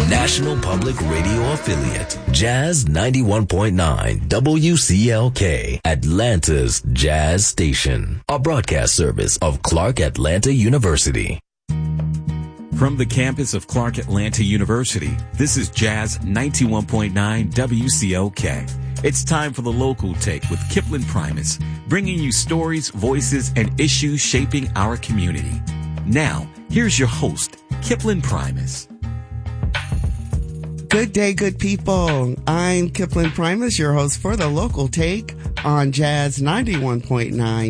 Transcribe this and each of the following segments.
National Public Radio affiliate, Jazz 91.9 WCLK, Atlanta's Jazz Station, a broadcast service of Clark Atlanta University. From the campus of Clark Atlanta University, this is Jazz 91.9 WCLK. It's time for the local take with Kipling Primus, bringing you stories, voices, and issues shaping our community. Now, here's your host, Kipling Primus. Good day, good people. I'm Kipling Primus, your host for the local take on Jazz 91.9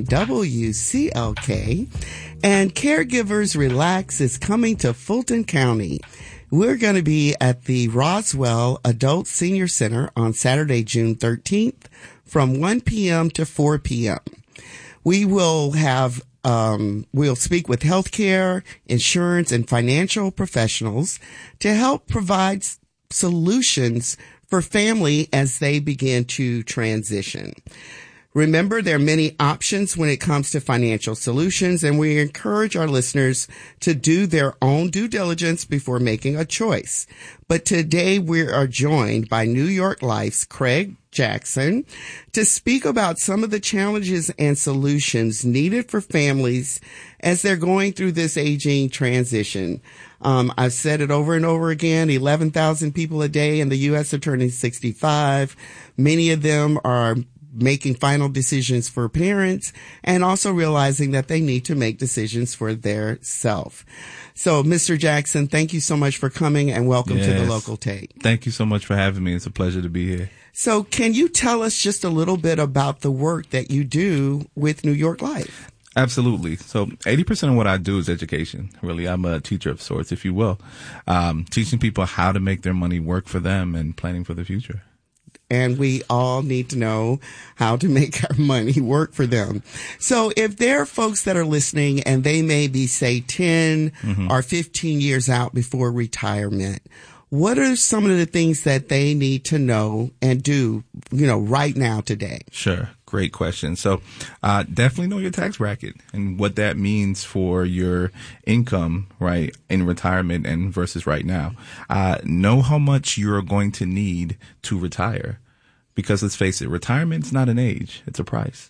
WCLK. And Caregivers Relax is coming to Fulton County. We're going to be at the Roswell Adult Senior Center on Saturday, June 13th from 1 p.m. to 4 p.m. We will have we'll speak with healthcare, insurance, and financial professionals to help provide solutions for family as they begin to transition. Remember, there are many options when it comes to financial solutions, and we encourage our listeners to do their own due diligence before making a choice. But today we are joined by New York Life's Craig Jackson to speak about some of the challenges and solutions needed for families as they're going through this aging transition. I've said it over and over again, 11,000 people a day in the U.S. are turning 65. Many of them are making final decisions for parents and also realizing that they need to make decisions for their self. So, Mr. Jackson, thank you so much for coming and welcome to the Local Take. Thank you so much for having me. It's a pleasure to be here. So, can you tell us just a little bit about the work that you do with New York Life? Absolutely. So 80% of what I do is education. Really, I'm a teacher of sorts, if you will, teaching people how to make their money work for them and planning for the future. And we all need to know how to make our money work for them. So if there are folks that are listening and they may be, say, 10 or 15 years out before retirement, what are some of the things that they need to know and do, right now today? Sure. Great question. So, definitely know your tax bracket and what that means for your income, right, in retirement and versus right now. Know how much you're going to need to retire, because let's face it, retirement's not an age, it's a price.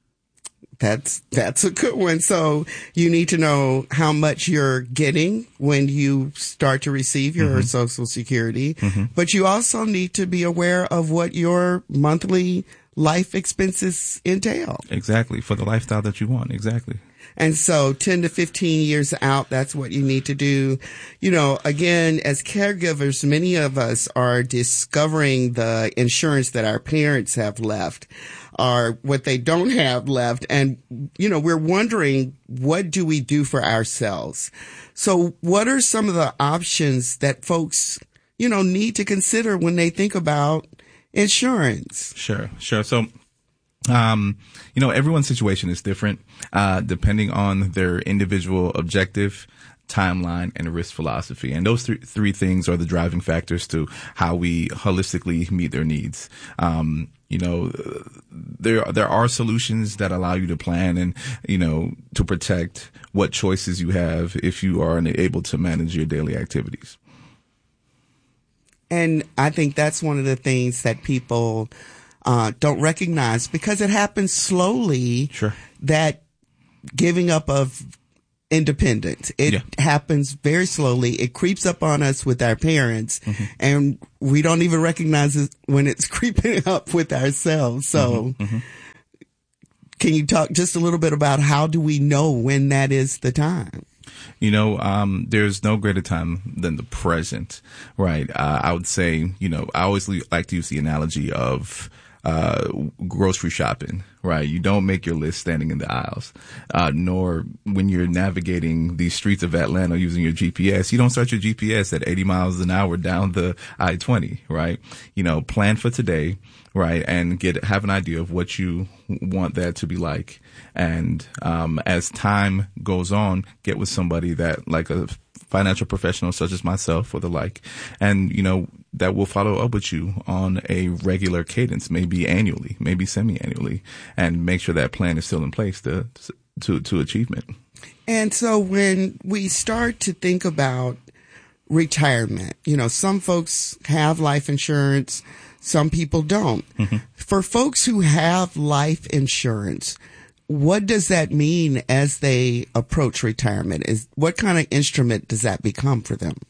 That's a good one. So you need to know how much you're getting when you start to receive your Social Security, but you also need to be aware of what your monthly life expenses entail. Exactly. For the lifestyle that you want. Exactly. And so 10 to 15 years out, that's what you need to do. Again, as caregivers, many of us are discovering the insurance that our parents have left or what they don't have left. And, we're wondering, what do we do for ourselves? So what are some of the options that folks, need to consider when they think about insurance? Sure. So, everyone's situation is different, depending on their individual objective, timeline, and risk philosophy. And those three things are the driving factors to how we holistically meet their needs. There are solutions that allow you to plan and, to protect what choices you have if you are unable to manage your daily activities. And I think that's one of the things that people don't recognize, because it happens slowly. Sure. That giving up of independence, it happens very slowly. It creeps up on us with our parents, and we don't even recognize it when it's creeping up with ourselves. So can you talk just a little bit about how do we know when that is the time? There's no greater time than the present, right? I would say, I always like to use the analogy of grocery shopping, right? You don't make your list standing in the aisles, nor when you're navigating the streets of Atlanta using your GPS. You don't start your GPS at 80 miles an hour down the I-20, right? Plan for today, right? And have an idea of what you want that to be like. And as time goes on, get with somebody that, like a financial professional such as myself or the like, and that will follow up with you on a regular cadence, maybe annually, maybe semi-annually, and make sure that plan is still in place to achievement. And so when we start to think about retirement. You know, some folks have life insurance, some people don't. Mm-hmm. For folks who have life insurance, what does that mean as they approach retirement? What kind of instrument does that become for them?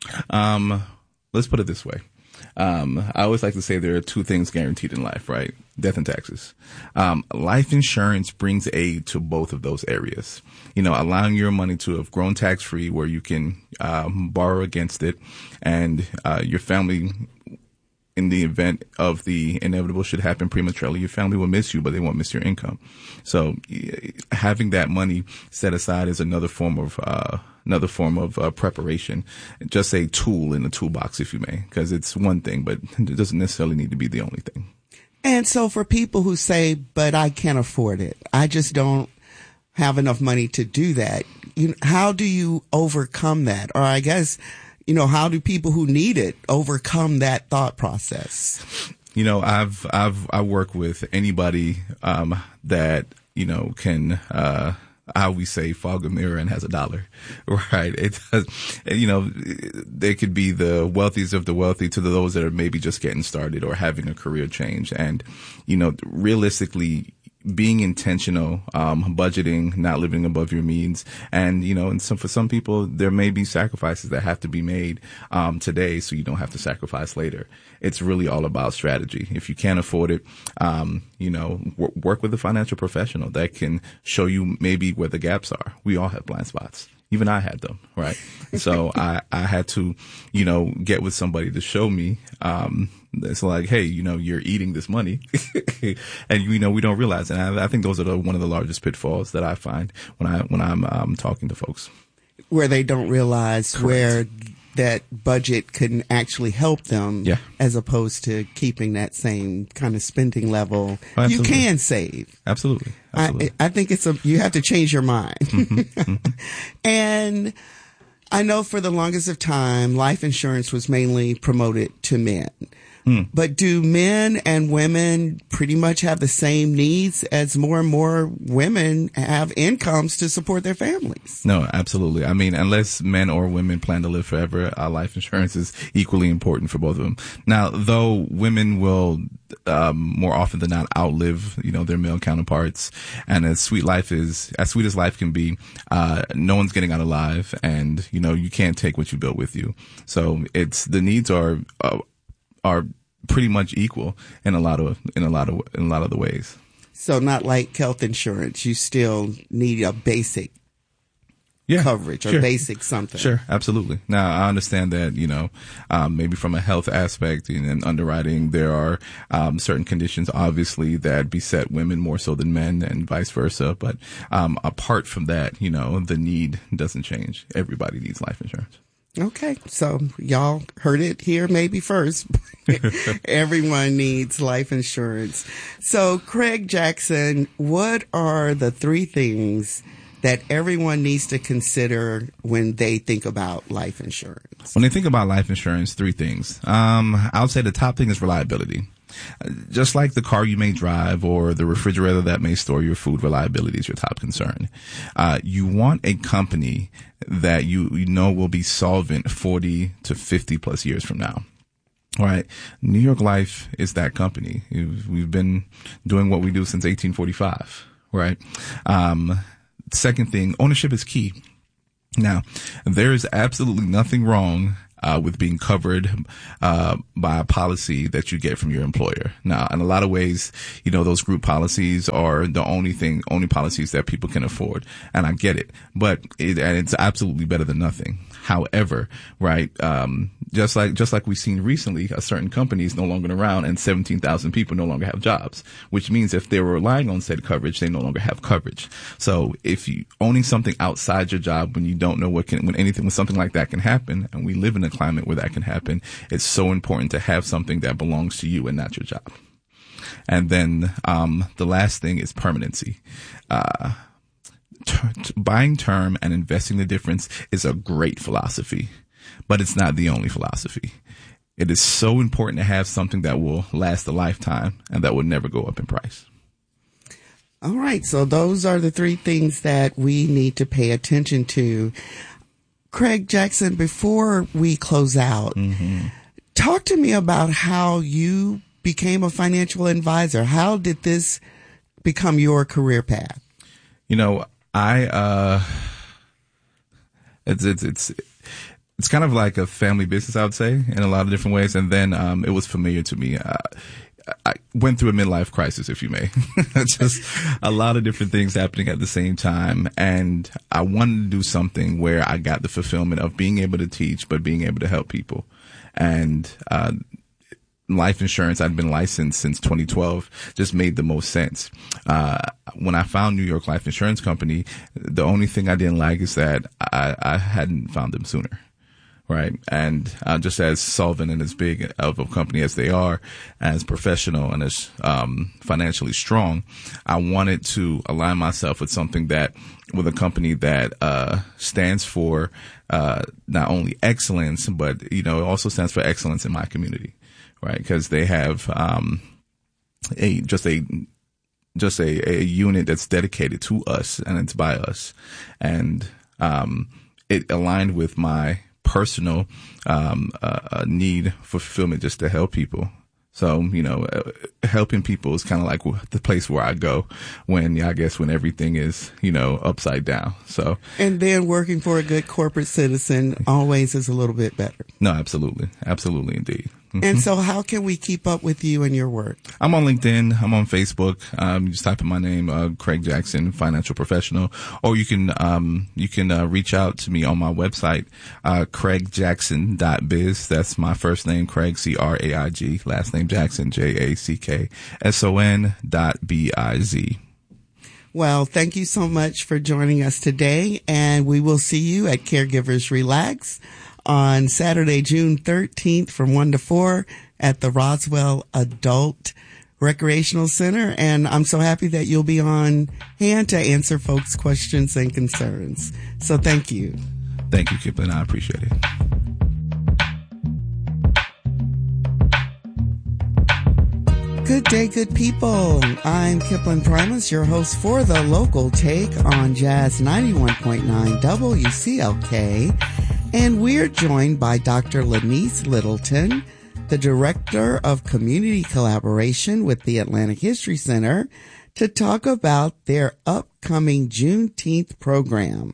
Let's put it this way. I always like to say there are two things guaranteed in life, right? Death and taxes. Life insurance brings aid to both of those areas. You know, allowing your money to have grown tax free where you can borrow against it, and your family, in the event of the inevitable should happen prematurely, your family will miss you, but they won't miss your income. So having that money set aside is another form of preparation, just a tool in the toolbox, if you may, because it's one thing, but it doesn't necessarily need to be the only thing. And so for people who say, but I can't afford it, I just don't have enough money to do that, how do you overcome that? Or I guess, how do people who need it overcome that thought process? I work with anybody that can how we say fog a mirror and has a dollar, right? It does, they could be the wealthiest of the wealthy to those that are maybe just getting started or having a career change. And, realistically, being intentional, budgeting, not living above your means. And, for some people, there may be sacrifices that have to be made, today so you don't have to sacrifice later. It's really all about strategy. If you can't afford it, work with a financial professional that can show you maybe where the gaps are. We all have blind spots. Even I had them, right? So I had to, get with somebody to show me, it's like, hey, you're eating this money and, we don't realize it. And I think those are one of the largest pitfalls that I find when I'm talking to folks. Where they don't realize Correct. Where that budget can actually help them, as opposed to keeping that same kind of spending level. Oh, you can save. Absolutely. I think you have to change your mind. Mm-hmm. And I know for the longest of time, life insurance was mainly promoted to men. But do men and women pretty much have the same needs as more and more women have incomes to support their families? No, absolutely. I mean, unless men or women plan to live forever, life insurance is equally important for both of them. Now, though women will more often than not outlive, their male counterparts, and as sweet as life can be, no one's getting out alive, and you can't take what you built with you. So the needs are pretty much equal in a lot of the ways. So not like health insurance, you still need a basic coverage or basic something. Sure, absolutely. Now I understand that maybe from a health aspect and underwriting, there are certain conditions obviously that beset women more so than men, and vice versa. But apart from that, the need doesn't change. Everybody needs life insurance. Okay, so y'all heard it here maybe first. Everyone needs life insurance. So Craig Jackson, what are the three things that everyone needs to consider when they think about life insurance? When they think about life insurance, three things. I would say the top thing is reliability. Just like the car you may drive or the refrigerator that may store your food, reliability is your top concern. You want a company that you know will be solvent 40 to 50 plus years from now. All right. New York Life is that company. We've been doing what we do since 1845. Right. Second thing, ownership is key. Now, there is absolutely nothing wrong with being covered by a policy that you get from your employer. Now, in a lot of ways, those group policies are the only policies that people can afford, and I get it. But it's absolutely better than nothing. However, right, just like we've seen recently, a certain company is no longer around, and 17,000 people no longer have jobs, which means if they were relying on said coverage, they no longer have coverage. So if you owning something outside your job when you don't know when something like that can happen, and we live in a climate where that can happen, it's so important to have something that belongs to you and not your job. And then the last thing is permanency. Buying term and investing the difference is a great philosophy, but it's not the only philosophy. It is so important to have something that will last a lifetime and that will never go up in price. All right. So those are the three things that we need to pay attention to. Craig Jackson, before we close out, talk to me about how you became a financial advisor. How did this become your career path? You know, it's kind of like a family business, I would say, in a lot of different ways. And then it was familiar to me. I went through a midlife crisis, if you may. Just a lot of different things happening at the same time. And I wanted to do something where I got the fulfillment of being able to teach, but being able to help people. And life insurance, I'd been licensed since 2012, just made the most sense. When I found New York Life Insurance Company, the only thing I didn't like is that I hadn't found them sooner. Right. And just as solvent and as big of a company as they are, as professional and as financially strong, I wanted to align myself with something with a company that stands for not only excellence, but, it also stands for excellence in my community. Right. Because they have just a unit that's dedicated to us, and it's by us. And it aligned with my personal need for fulfillment, just to help people. So, helping people is kind of like the place where I go when everything is, upside down. So, and then working for a good corporate citizen always is a little bit better. No, absolutely. Absolutely, indeed. And so how can we keep up with you and your work? I'm on LinkedIn. I'm on Facebook. You just type in my name, Craig Jackson, financial professional, or you can reach out to me on my website, craigjackson.biz. That's my first name, Craig, Craig, last name Jackson, JACKSON.BIZ. Well, thank you so much for joining us today, and we will see you at Caregivers Relax on Saturday, June 13th from 1 to 4 at the Roswell Adult Recreational Center. And I'm so happy that you'll be on hand to answer folks' questions and concerns. So thank you. Thank you, Kipling. I appreciate it. Good day, good people. I'm Kipling Primus, your host for The Local Take on Jazz 91.9 WCLK. And we're joined by Dr. Lenise Littleton, the Director of Community Collaboration with the Atlantic History Center, to talk about their upcoming Juneteenth program.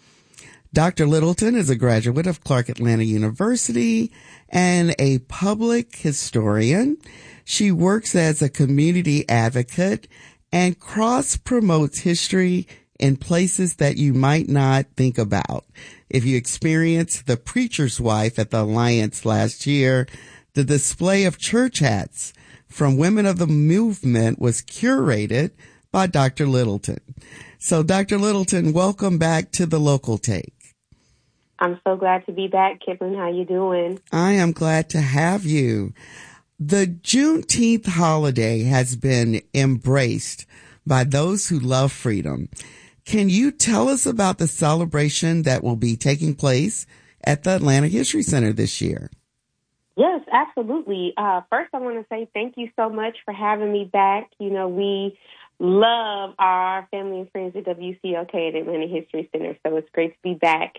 Dr. Littleton is a graduate of Clark Atlanta University and a public historian. She works as a community advocate and cross-promotes history in places that you might not think about. If you experienced The Preacher's Wife at the Alliance last year, the display of church hats from women of the movement was curated by Dr. Littleton. So, Dr. Littleton, welcome back to The Local Take. I'm so glad to be back, Kipling. How you doing? I am glad to have you. The Juneteenth holiday has been embraced by those who love freedom. Can you tell us about the celebration that will be taking place at the Atlantic History Center this year? Yes, absolutely. First, I want to say thank you so much for having me back. We love our family and friends at WCLK at Atlanta History Center, so it's great to be back.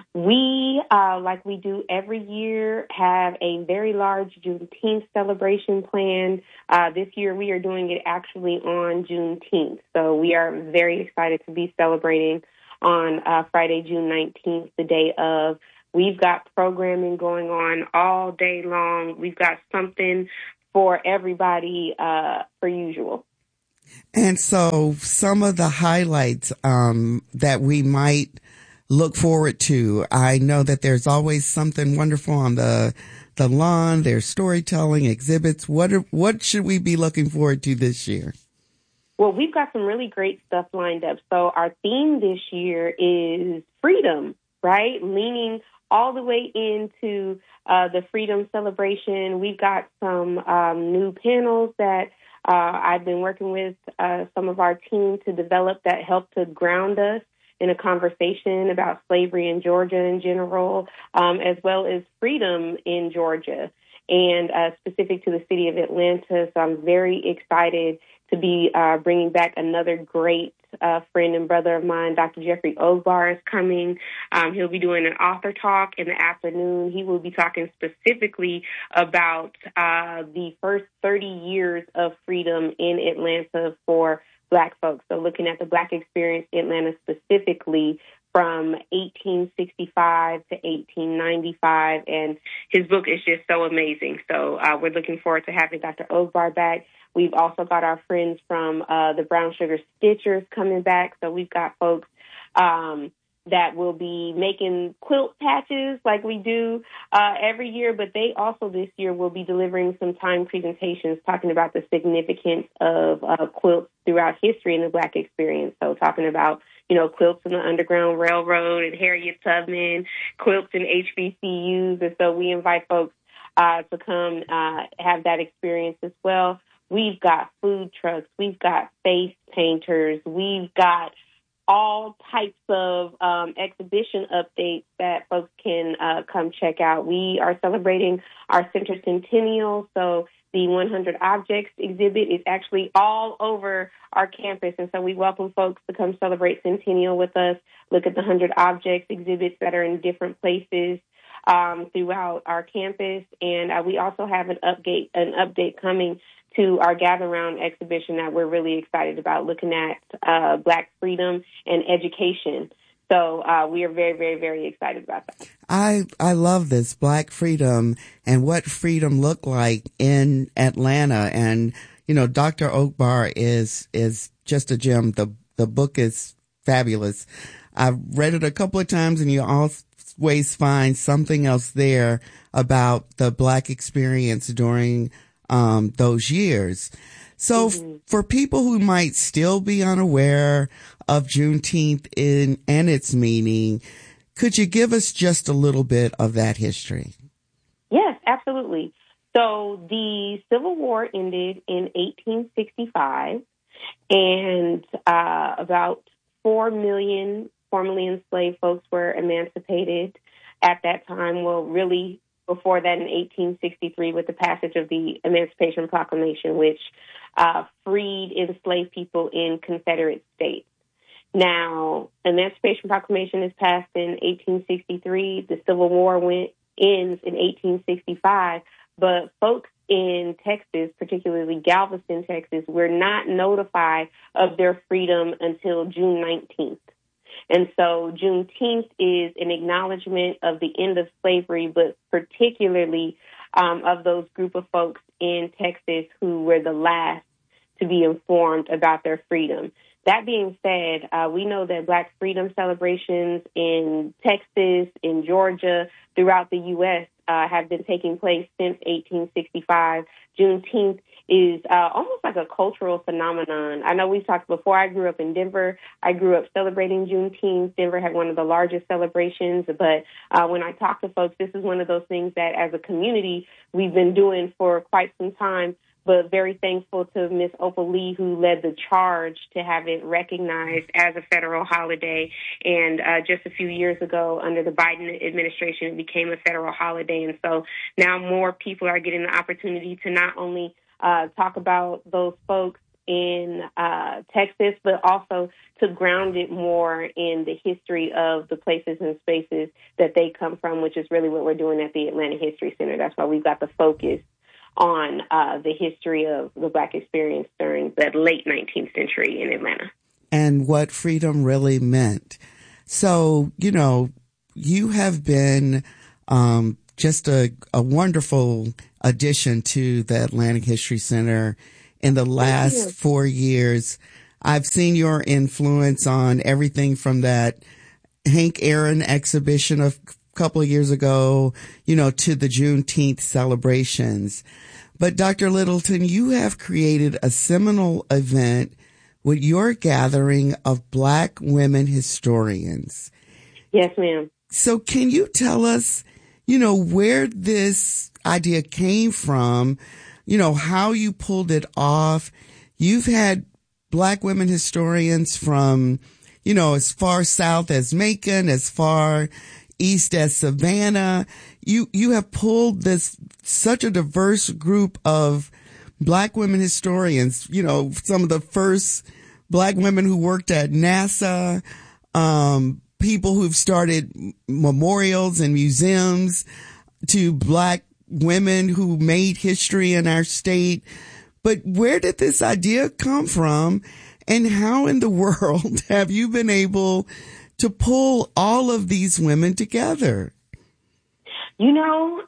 We, like we do every year, have a very large Juneteenth celebration planned. This year we are doing it actually on Juneteenth, so we are very excited to be celebrating on Friday, June 19th, the day of. We've got programming going on all day long. We've got something for everybody per usual. And so some of the highlights that we might look forward to, I know that there's always something wonderful on the lawn. There's storytelling, exhibits. What should we be looking forward to this year? Well, we've got some really great stuff lined up. So our theme this year is freedom, right? Leaning all the way into the freedom celebration. We've got some new panels that I've been working with some of our team to develop that help to ground us in a conversation about slavery in Georgia in general, as well as freedom in Georgia. and specific to the city of Atlanta. So I'm very excited to be bringing back another great friend and brother of mine. Dr. Jeffrey Ogbar is coming. He'll be doing an author talk in the afternoon. He will be talking specifically about the first 30 years of freedom in Atlanta for Black folks. So looking at the Black experience in Atlanta specifically from 1865 to 1895, and his book is just so amazing. So we're looking forward to having Dr. Ogbar back. We've also got our friends from the Brown Sugar Stitchers coming back. So we've got folks that will be making quilt patches like we do every year, but they also this year will be delivering some timed presentations talking about the significance of quilts throughout history in the Black experience. So talking about, quilts in the Underground Railroad and Harriet Tubman, quilts in HBCUs. And so we invite folks to come have that experience as well. We've got food trucks. We've got face painters. We've got all types of exhibition updates that folks can come check out. We are celebrating our Center Centennial, so the 100 Objects exhibit is actually all over our campus, and so we welcome folks to come celebrate Centennial with us, look at the 100 Objects exhibits that are in different places throughout our campus, and we also have an update coming to our Gather Round exhibition that we're really excited about, looking at Black freedom and education. So we are very, very, very excited about that. I love this, Black freedom and what freedom looked like in Atlanta. And, Dr. Ogbar is just a gem. The book is fabulous. I've read it a couple of times, and you always find something else there about the Black experience during those years. So for people who might still be unaware of Juneteenth and its meaning, could you give us just a little bit of that history? Yes, absolutely. So the Civil War ended in 1865, and about 4 million formerly enslaved folks were emancipated at that time. Well, really, before that in 1863 with the passage of the Emancipation Proclamation, which freed enslaved people in Confederate states. Now, Emancipation Proclamation is passed in 1863. The Civil War ends in 1865, but folks in Texas, particularly Galveston, Texas, were not notified of their freedom until June 19th. And so Juneteenth is an acknowledgement of the end of slavery, but particularly of those group of folks in Texas who were the last to be informed about their freedom. That being said, we know that Black freedom celebrations in Texas, in Georgia, throughout the U.S. Have been taking place since 1865. Juneteenth is almost like a cultural phenomenon. I know we've talked before. I grew up in Denver. I grew up celebrating Juneteenth. Denver had one of the largest celebrations. But when I talk to folks, this is one of those things that as a community we've been doing for quite some time, but very thankful to Ms. Opal Lee, who led the charge to have it recognized as a federal holiday. And just a few years ago, under the Biden administration, it became a federal holiday. And so now more people are getting the opportunity to not only talk about those folks in Texas, but also to ground it more in the history of the places and spaces that they come from, which is really what we're doing at the Atlanta History Center. That's why we've got the focus on the history of the Black experience during the late 19th century in Atlanta. And what freedom really meant. So, you have been just a wonderful addition to the Atlanta History Center in the last 4 years. I've seen your influence on everything from that Hank Aaron exhibition of couple of years ago, to the Juneteenth celebrations. But Dr. Littleton, you have created a seminal event with your gathering of Black women historians. Yes, ma'am. So can you tell us, where this idea came from, how you pulled it off? You've had Black women historians from, as far south as Macon, as far east as Savannah. You have pulled this such a diverse group of Black women historians, you know, some of the first Black women who worked at NASA, people who've started memorials and museums, to Black women who made history in our state. But where did this idea come from, and how in the world have you been able to pull all of these women together? You know,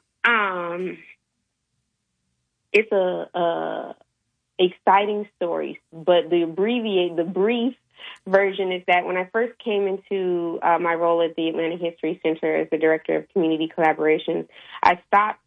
it's a exciting story, but the brief version is that when I first came into my role at the Atlanta History Center as the Director of Community Collaborations, I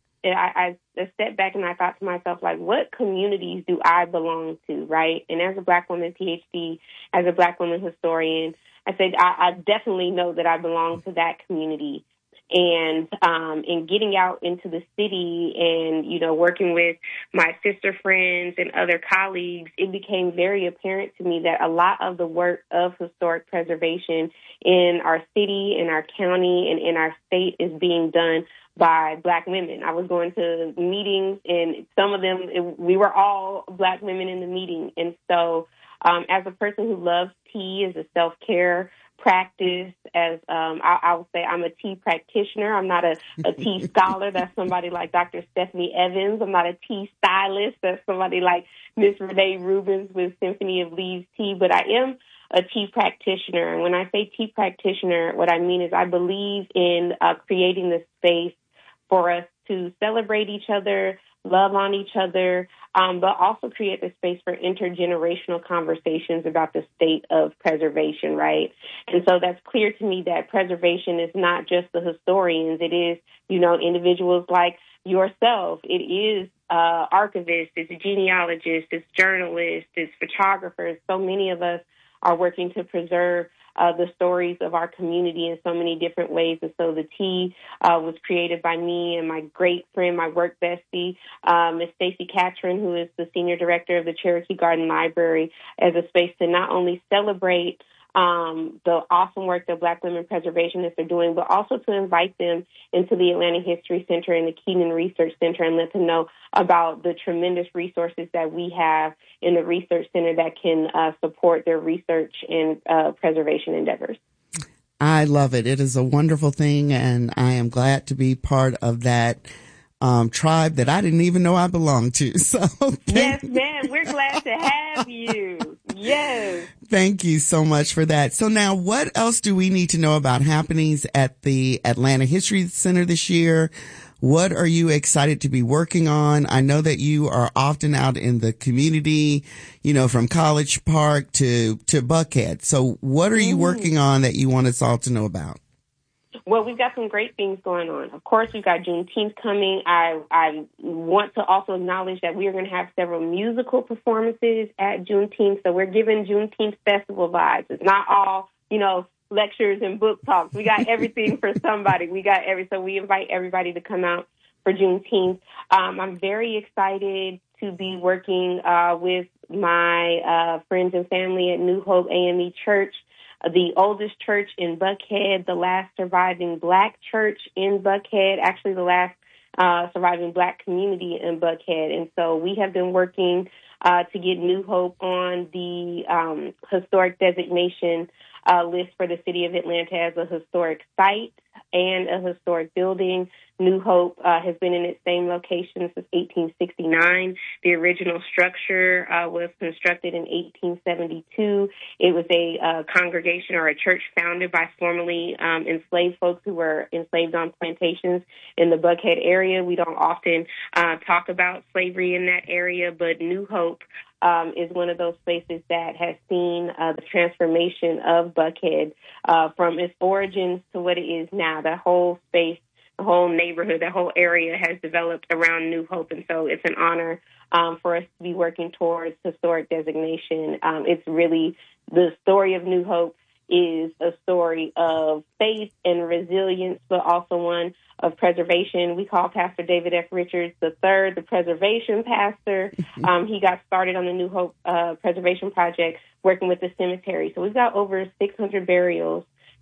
stepped back and I thought to myself, like, what communities do I belong to, right? And as a Black woman PhD, as a Black woman historian, I said, I definitely know that I belong to that community. And in getting out into the city and, you know, working with my sister friends and other colleagues, it became very apparent to me that a lot of the work of historic preservation in our city, in our county, and in our state is being done by Black women. I was going to meetings, and some of them, we were all Black women in the meeting. And so as a person who loves tea as a self-care practice, as I would say, I'm a tea practitioner. I'm not a tea scholar. That's somebody like Dr. Stephanie Evans. I'm not a tea stylist. That's somebody like Miss Renee Rubens with Symphony of Leaves Tea. But I am a tea practitioner. And when I say tea practitioner, what I mean is I believe in creating the space for us to celebrate each other, love on each other, but also create the space for intergenerational conversations about the state of preservation, right? And so that's clear to me that preservation is not just the historians. It is, you know, individuals like yourself. It is archivists, it's genealogists, it's journalists, it's photographers. So many of us are working to preserve the stories of our community in so many different ways. And so the tea was created by me and my great friend, my work bestie, Ms. Stacy Catron, who is the Senior Director of the Cherokee Garden Library, as a space to not only celebrate the awesome work that Black women preservationists are doing, but also to invite them into the Atlanta History Center and the Keenan Research Center and let them know about the tremendous resources that we have in the Research Center that can support their research and preservation endeavors. I love it. It is a wonderful thing, and I am glad to be part of that tribe that I didn't even know I belonged to. So yes, ma'am. We're glad to have you. Yes. Thank you so much for that. So now, what else do we need to know about happenings at the Atlanta History Center this year? What are you excited to be working on? I know that you are often out in the community, you know, from College Park to Buckhead. So what are you working on that you want us all to know about? Well, we've got some great things going on. Of course, we've got Juneteenth coming. I want to also acknowledge that we are going to have several musical performances at Juneteenth. So we're giving Juneteenth festival vibes. It's not all, you know, lectures and book talks. We got everything for somebody. So we invite everybody to come out for Juneteenth. I'm very excited to be working with my friends and family at New Hope AME Church, the oldest church in Buckhead, the last surviving Black church in Buckhead, actually the last surviving Black community in Buckhead. And so we have been working to get New Hope on the historic designation list for the city of Atlanta as a historic site and a historic building. New Hope has been in its same location since 1869. The original structure was constructed in 1872. It was a congregation or a church founded by formerly enslaved folks who were enslaved on plantations in the Buckhead area. We don't often talk about slavery in that area, but New Hope is one of those places that has seen the transformation of Buckhead from its origins to what it is now. That whole space, the whole neighborhood, that whole area has developed around New Hope. And so it's an honor for us to be working towards historic designation. It's really the story of New Hope is a story of faith and resilience, but also one of preservation. We call Pastor David F. Richards III the preservation pastor. He got started on the New Hope Preservation Project working with the cemetery. So we've got over 600 burials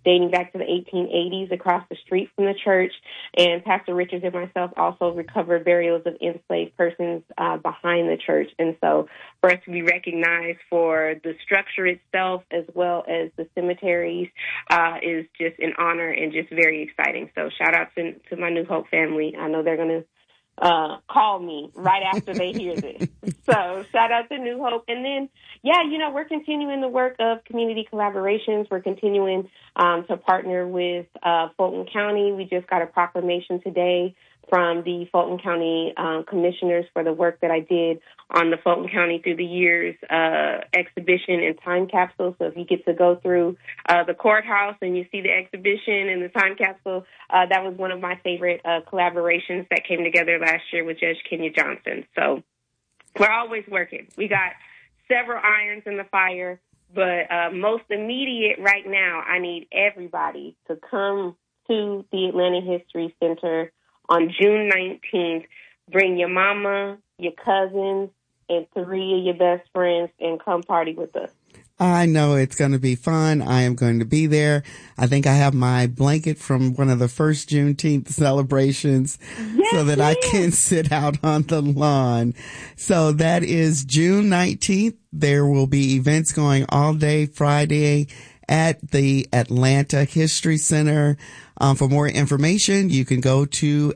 dating back to the 1880s across the street from the church. And Pastor Richards and myself also recovered burials of enslaved persons behind the church. And so for us to be recognized for the structure itself as well as the cemeteries is just an honor and just very exciting. So shout out to my New Hope family. I know they're going to call me right after they hear this. So shout out to New Hope. And then, we're continuing the work of community collaborations. We're continuing to partner with Fulton County. We just got a proclamation today from the Fulton County commissioners for the work that I did on the Fulton County Through the Years exhibition and time capsule. So if you get to go through the courthouse and you see the exhibition and the time capsule, that was one of my favorite collaborations that came together last year with Judge Kenya Johnson. So we're always working. We got several irons in the fire, but most immediate right now, I need everybody to come to the Atlanta History Center on June 19th. Bring your mama, your cousins, and 3 of your best friends and come party with us. I know it's going to be fun. I am going to be there. I think I have my blanket from one of the first Juneteenth celebrations so that I can sit out on the lawn. So that is June 19th. There will be events going all day Friday at the Atlanta History Center. For more information, you can go to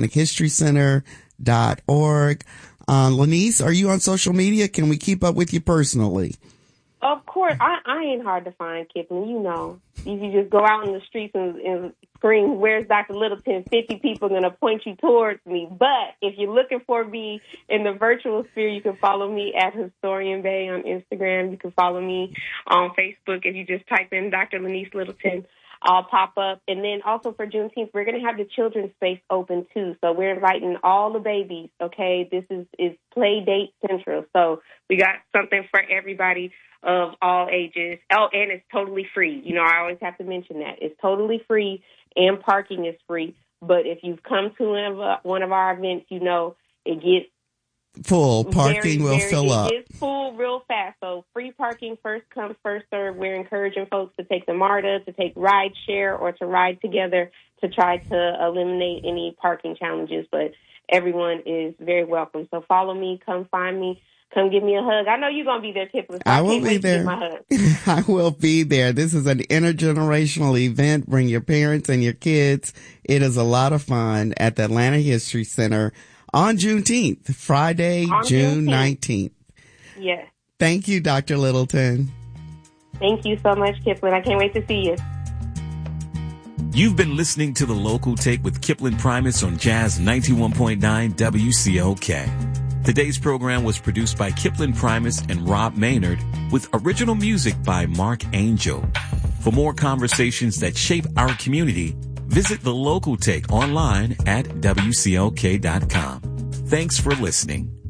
atlantahistorycenter.org. Lanice, are you on social media? Can we keep up with you personally? Of course. I ain't hard to find, Kipling. You know, if you just go out in the streets and scream, "Where's Dr. Littleton?" 50 people are going to point you towards me. But if you're looking for me in the virtual sphere, you can follow me at Historian Bay on Instagram. You can follow me on Facebook. If you just type in Dr. Lanice Littleton, I'll pop up. And then also for Juneteenth, we're going to have the children's space open too. So we're inviting all the babies, okay? This is Play Date Central. So we got something for everybody of all ages. Oh, and it's totally free. You know, I always have to mention that. It's totally free and parking is free. But if you've come to one of our events, you know, it gets full. Parking will fill up. It gets full real fast. So free parking, first come, first serve. We're encouraging folks to take the MARTA, to take ride share, or to ride together to try to eliminate any parking challenges. But everyone is very welcome. So follow me, come find me. Come give me a hug. I know you're going to be there, Kipling. I will be there. I will be there. This is an intergenerational event. Bring your parents and your kids. It is a lot of fun at the Atlanta History Center on Juneteenth, Friday, June 19th. Yes. Thank you, Dr. Littleton. Thank you so much, Kipling. I can't wait to see you. You've been listening to The Local Take with Kipling Primus on Jazz 91.9 WCLK. Today's program was produced by Kipling Primus and Rob Maynard with original music by Mark Angel. For more conversations that shape our community, visit The Local Take online at WCLK.com. Thanks for listening.